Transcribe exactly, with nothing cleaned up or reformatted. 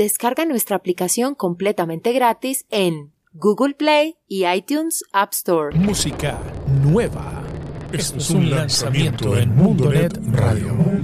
Descarga nuestra aplicación completamente gratis en Google Play y iTunes App Store. Música nueva. Esto es un lanzamiento en Mundonet Radio.